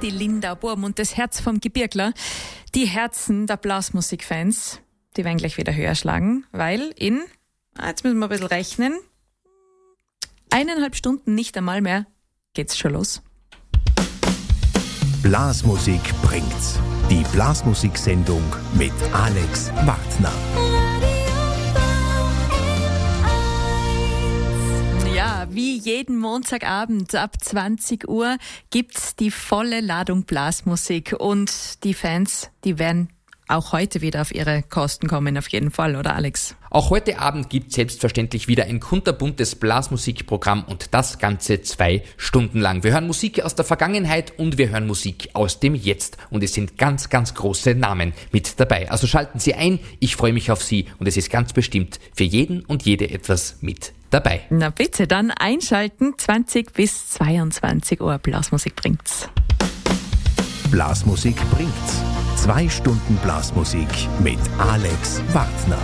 die Lindau Burm und das Herz vom Gebirgler. Die Herzen der Blasmusikfans, die werden gleich wieder höher schlagen, weil jetzt müssen wir ein bisschen rechnen, 1,5 Stunden nicht einmal mehr geht's schon los. Blasmusik bringt's. Die Blasmusiksendung mit Alex Wartner. Ja, wie jeden Montagabend ab 20 Uhr gibt's die volle Ladung Blasmusik und die Fans, die werden auch heute wieder auf ihre Kosten kommen, auf jeden Fall, oder Alex? Auch heute Abend gibt es selbstverständlich wieder ein kunterbuntes Blasmusikprogramm und das Ganze 2 Stunden lang. Wir hören Musik aus der Vergangenheit und wir hören Musik aus dem Jetzt und es sind ganz, ganz große Namen mit dabei. Also schalten Sie ein, ich freue mich auf Sie und es ist ganz bestimmt für jeden und jede etwas mit dabei. Na bitte, dann einschalten, 20 bis 22 Uhr, Blasmusik bringt's. Blasmusik bringt's. 2 Stunden Blasmusik mit Alex Wartner.